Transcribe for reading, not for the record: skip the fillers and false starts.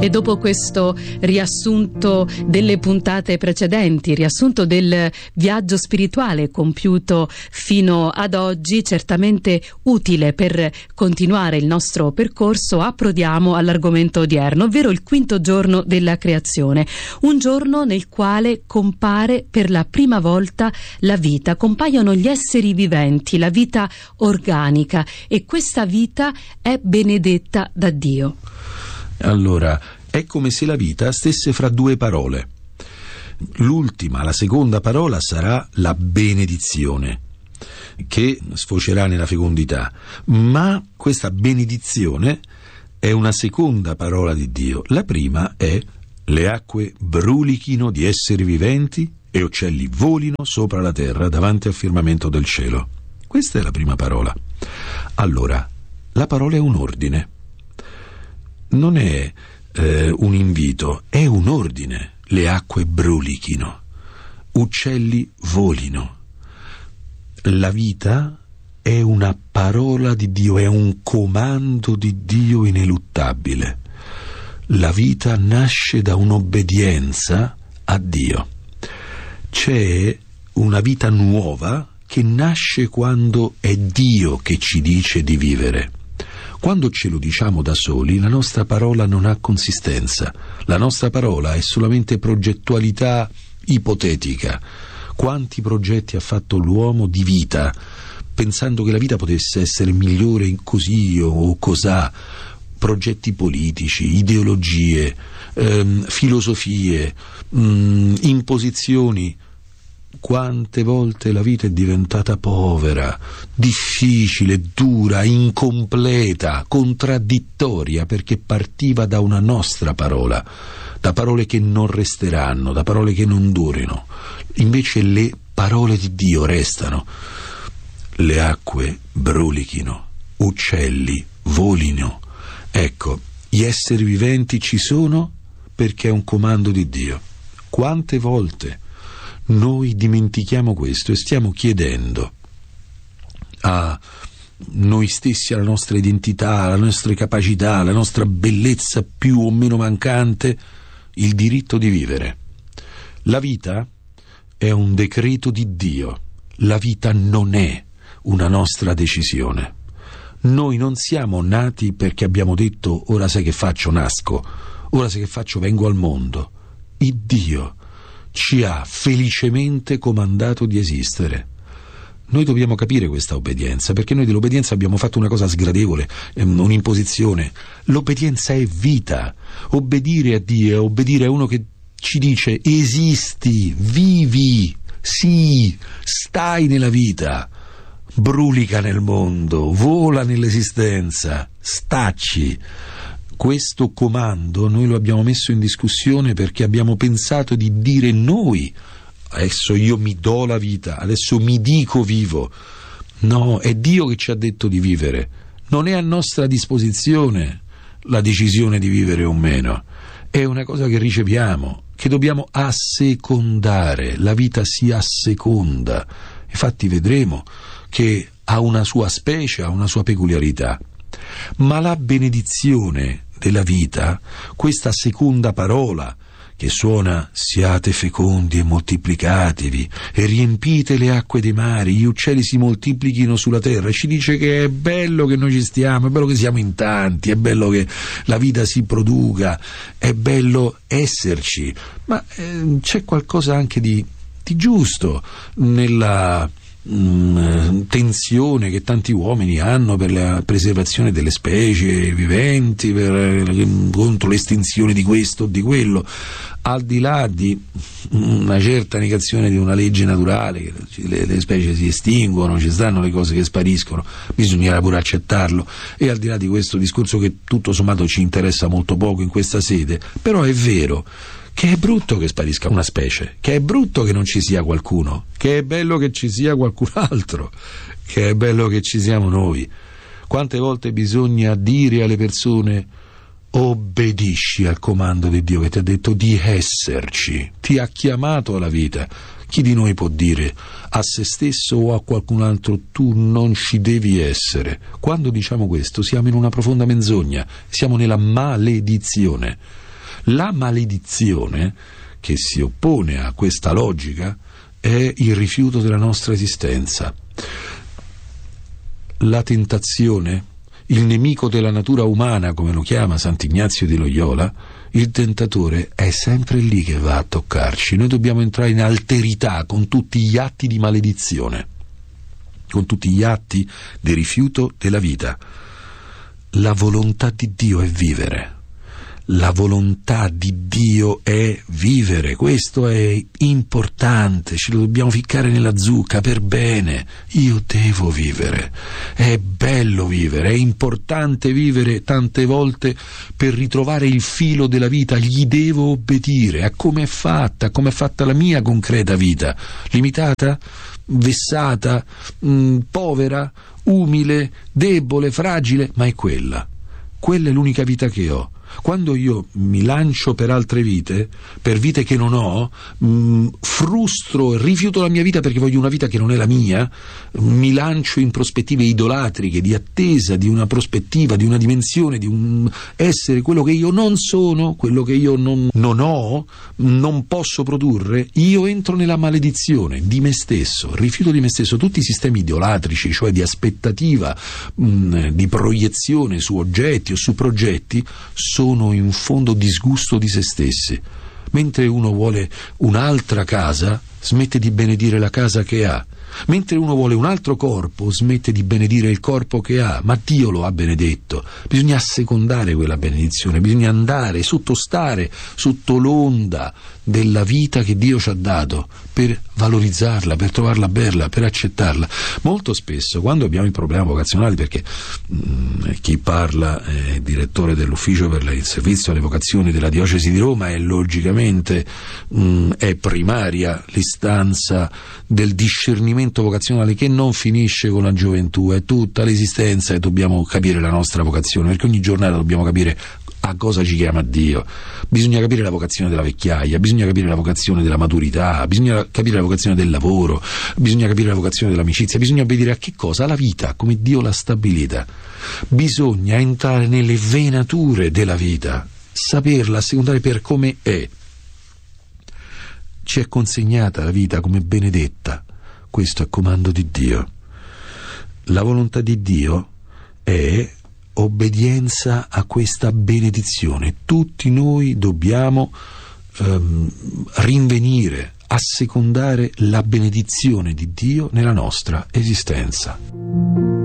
E dopo questo riassunto delle puntate precedenti, riassunto del viaggio spirituale compiuto fino ad oggi, certamente utile per continuare il nostro percorso, approdiamo all'argomento odierno, ovvero il quinto giorno della creazione, un giorno nel quale compare per la prima volta la vita, compaiono gli esseri viventi, la vita organica, e questa vita è benedetta da Dio. Allora, è come se la vita stesse fra due parole. L'ultima, la seconda parola sarà la benedizione, che sfocerà nella fecondità, ma questa benedizione è una seconda parola di Dio. La prima è: le acque brulichino di esseri viventi e uccelli volino sopra la terra davanti al firmamento del cielo. Questa è la prima parola. Allora, la parola è un ordine. Non è un invito, è un ordine. Le acque brulichino, uccelli volino. La vita è una parola di Dio, è un comando di Dio ineluttabile. La vita nasce da un'obbedienza a Dio. C'è una vita nuova che nasce quando è Dio che ci dice di vivere. Quando ce lo diciamo da soli, la nostra parola non ha consistenza. La nostra parola è solamente progettualità ipotetica. Quanti progetti ha fatto l'uomo di vita, pensando che la vita potesse essere migliore in così o cosà? Progetti politici, ideologie, filosofie, imposizioni. Quante volte la vita è diventata povera, difficile, dura, incompleta, contraddittoria, perché partiva da una nostra parola, da parole che non resteranno, da parole che non durino. Invece le parole di Dio restano. Le acque brulichino, uccelli volino. Ecco, gli esseri viventi ci sono perché è un comando di Dio. Quante volte noi dimentichiamo questo e stiamo chiedendo a noi stessi, alla nostra identità, alle nostre capacità, alla nostra bellezza più o meno mancante, il diritto di vivere. La vita è un decreto di Dio. La vita non è una nostra decisione. Noi non siamo nati perché abbiamo detto: ora sai che faccio, nasco, ora sai che faccio, vengo al mondo. Il Dio ci ha felicemente comandato di esistere. Noi dobbiamo capire questa obbedienza, perché noi dell'obbedienza abbiamo fatto una cosa sgradevole, un'imposizione. L'obbedienza è vita. Obbedire a Dio è obbedire a uno che ci dice: esisti, vivi, sì, stai nella vita, brulica nel mondo, vola nell'esistenza, stacci. Questo comando noi lo abbiamo messo in discussione perché abbiamo pensato di dire noi: adesso io mi do la vita, adesso mi dico vivo. No, è Dio che ci ha detto di vivere. Non è a nostra disposizione la decisione di vivere o meno. È una cosa che riceviamo, che dobbiamo assecondare. La vita si asseconda. Infatti vedremo che ha una sua specie, ha una sua peculiarità. Ma la benedizione della vita, questa seconda parola che suona: siate fecondi e moltiplicatevi e riempite le acque dei mari, gli uccelli si moltiplichino sulla terra, ci dice che è bello che noi ci stiamo, è bello che siamo in tanti, è bello che la vita si produca, è bello esserci, ma c'è qualcosa anche di giusto nella tensione che tanti uomini hanno per la preservazione delle specie viventi, contro l'estinzione di questo o di quello, al di là di una certa negazione di una legge naturale, che le specie si estinguono, ci stanno le cose che spariscono, bisognerà pure accettarlo, e al di là di questo discorso che tutto sommato ci interessa molto poco in questa sede, però è vero che è brutto che sparisca una specie, che è brutto che non ci sia qualcuno, che è bello che ci sia qualcun altro, che è bello che ci siamo noi. Quante volte bisogna dire alle persone: obbedisci al comando di Dio che ti ha detto di esserci, ti ha chiamato alla vita. Chi di noi può dire a se stesso o a qualcun altro: tu non ci devi essere? Quando diciamo questo siamo in una profonda menzogna, siamo nella maledizione. La maledizione che si oppone a questa logica è il rifiuto della nostra esistenza. La tentazione, il nemico della natura umana, come lo chiama Sant'Ignazio di Loyola, il tentatore è sempre lì che va a toccarci. Noi dobbiamo entrare in alterità con tutti gli atti di maledizione, con tutti gli atti di rifiuto della vita. La volontà di Dio è vivere. La volontà di Dio è vivere, questo è importante, ce lo dobbiamo ficcare nella zucca per bene. Io devo vivere, è bello vivere, è importante vivere tante volte per ritrovare il filo della vita, gli devo obbedire a come è fatta la mia concreta vita, limitata, vessata, povera, umile, debole, fragile, ma è quella è l'unica vita che ho. Quando io mi lancio per altre vite, per vite che non ho, frustro e rifiuto la mia vita perché voglio una vita che non è la mia, mi lancio in prospettive idolatriche, di attesa, di una prospettiva, di una dimensione, di un essere quello che io non sono, quello che io non ho, non posso produrre, io entro nella maledizione di me stesso, rifiuto di me stesso. Tutti i sistemi idolatrici, cioè di aspettativa, di proiezione su oggetti o su progetti, sono in fondo disgusto di se stessi. Mentre uno vuole un'altra casa, smette di benedire la casa che ha. Mentre uno vuole un altro corpo, smette di benedire il corpo che ha, ma Dio lo ha benedetto. Bisogna assecondare quella benedizione, bisogna andare, sottostare sotto l'onda della vita che Dio ci ha dato per valorizzarla, per trovarla bella, per accettarla. Molto spesso quando abbiamo i problemi vocazionali, perché chi parla è direttore dell'ufficio per il servizio alle vocazioni della diocesi di Roma, e logicamente è primaria l'istanza del discernimento vocazionale, che non finisce con la gioventù, è tutta l'esistenza, e dobbiamo capire la nostra vocazione, perché ogni giornata dobbiamo capire a cosa ci chiama Dio. Bisogna capire la vocazione della vecchiaia, bisogna capire la vocazione della maturità, bisogna capire la vocazione del lavoro, bisogna capire la vocazione dell'amicizia, bisogna obbedire a che cosa? Alla vita, come Dio l'ha stabilita. Bisogna entrare nelle venature della vita, saperla, assecondare per come è. Ci è consegnata la vita come benedetta, questo è comando di Dio. La volontà di Dio è obbedienza a questa benedizione. Tutti noi dobbiamo rinvenire, assecondare la benedizione di Dio nella nostra esistenza.